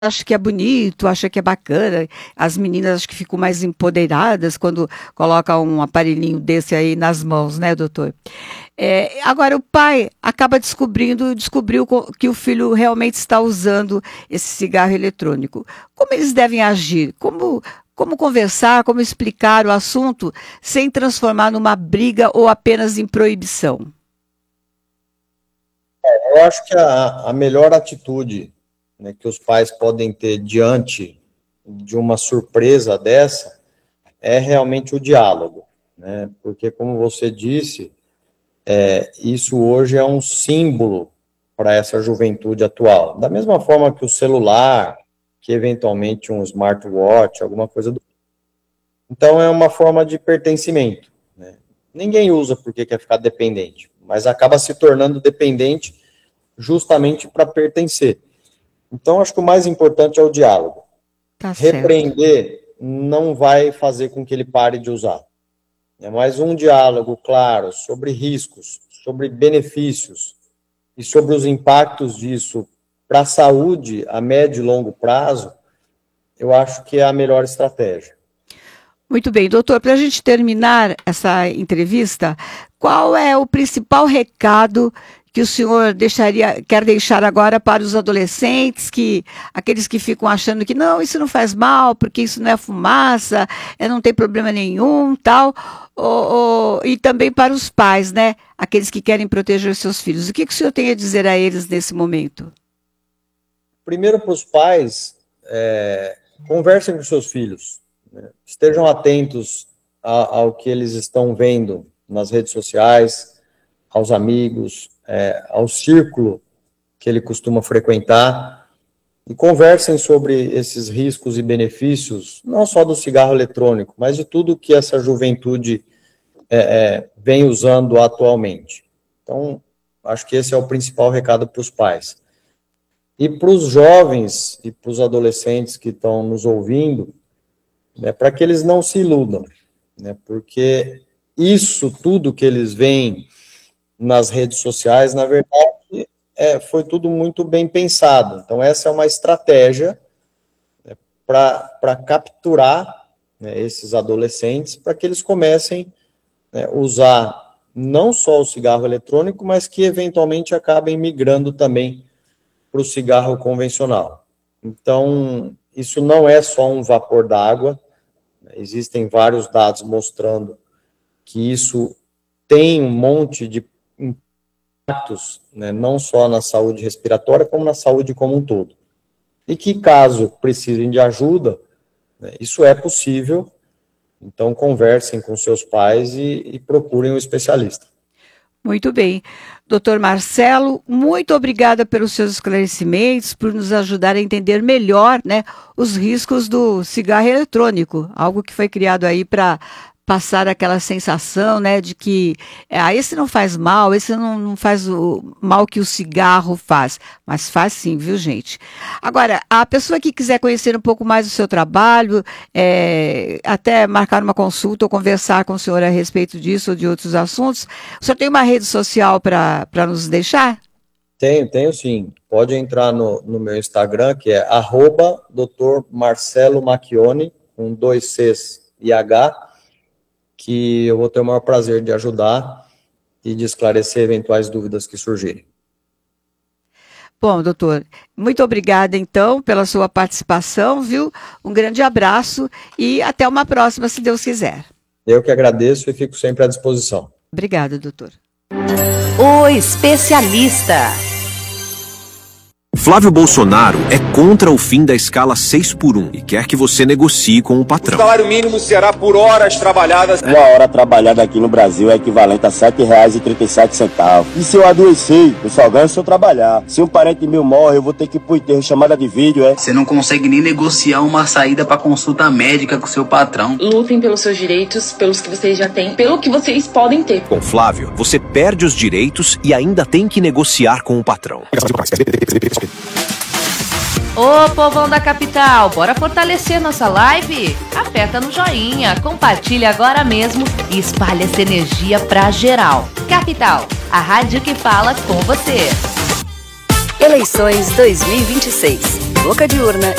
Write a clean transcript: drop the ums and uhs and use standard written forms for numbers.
acha que é bonito, acha que é bacana. As meninas acho que ficam mais empoderadas quando colocam um aparelhinho desse aí nas mãos, né, doutor? Agora, o pai acaba descobriu que o filho realmente está usando esse cigarro eletrônico. Como eles devem agir? Como conversar, como explicar o assunto sem transformar numa briga ou apenas em proibição? Eu acho que a melhor atitude, né, que os pais podem ter diante de uma surpresa dessa é realmente o diálogo, né? Porque, como você disse, isso hoje é um símbolo para essa juventude atual. Da mesma forma que o celular, que eventualmente um smartwatch, alguma coisa do... Então, é uma forma de pertencimento, né? Ninguém usa porque quer ficar dependente, mas acaba se tornando dependente justamente para pertencer. Então, acho que o mais importante é o diálogo. Tá certo. Repreender não vai fazer com que ele pare de usar. É mais um diálogo, claro, sobre riscos, sobre benefícios e sobre os impactos disso para a saúde a médio e longo prazo, eu acho que é a melhor estratégia. Muito bem, doutor, para a gente terminar essa entrevista, qual é o principal recado que o senhor quer deixar agora para os adolescentes, aqueles que ficam achando que não, isso não faz mal, porque isso não é fumaça, não tem problema nenhum, tal, e também para os pais, né? Aqueles que querem proteger os seus filhos. O que o senhor tem a dizer a eles nesse momento? Primeiro, para os pais, conversem com seus filhos, né? Estejam atentos ao que eles estão vendo nas redes sociais, aos amigos, ao círculo que ele costuma frequentar, e conversem sobre esses riscos e benefícios, não só do cigarro eletrônico, mas de tudo que essa juventude vem usando atualmente. Então, acho que esse é o principal recado para os pais. E para os jovens e para os adolescentes que estão nos ouvindo, né, para que eles não se iludam, né, porque isso tudo que eles veem nas redes sociais, na verdade, foi tudo muito bem pensado. Então, essa é uma estratégia, né, para capturar, né, esses adolescentes, para que eles comecem a usar não só o cigarro eletrônico, mas que eventualmente acabem migrando também para o cigarro convencional. Então, isso não é só um vapor d'água, existem vários dados mostrando que isso tem um monte de impactos, né, não só na saúde respiratória, como na saúde como um todo. E que, caso precisem de ajuda, né, isso é possível, então conversem com seus pais e procurem um especialista. Muito bem. Doutor Marcelo, muito obrigada pelos seus esclarecimentos, por nos ajudar a entender melhor, né, os riscos do cigarro eletrônico, algo que foi criado aí para passar aquela sensação, né, de que esse não faz mal, esse não faz o mal que o cigarro faz, mas faz sim, viu, gente? Agora, a pessoa que quiser conhecer um pouco mais do seu trabalho, até marcar uma consulta ou conversar com o senhor a respeito disso ou de outros assuntos, o senhor tem uma rede social para nos deixar? Tenho sim. Pode entrar no meu Instagram, que é @Dr. Marcelo Macchione, com 2 Cs e H, que eu vou ter o maior prazer de ajudar e de esclarecer eventuais dúvidas que surgirem. Bom, doutor, muito obrigada, então, pela sua participação, viu? Um grande abraço e até uma próxima, se Deus quiser. Eu que agradeço e fico sempre à disposição. Obrigada, doutor. O especialista. Flávio Bolsonaro é contra o fim da escala 6x1 e quer que você negocie com o patrão. O salário mínimo será por horas trabalhadas. Uma hora trabalhada aqui no Brasil é equivalente a R$ 7,37. E se eu adoecer, eu só ganho se eu trabalhar. Se um parente meu morre, eu vou ter que ir pro enterro, chamada de vídeo, Você não consegue nem negociar uma saída para consulta médica com seu patrão. Lutem pelos seus direitos, pelos que vocês já têm, pelo que vocês podem ter. Com Flávio, você perde os direitos e ainda tem que negociar com o patrão. Ô povão da capital, bora fortalecer nossa live? Aperta no joinha, compartilha agora mesmo e espalha essa energia pra geral. Capital, a rádio que fala com você. Eleições 2026. Boca de urna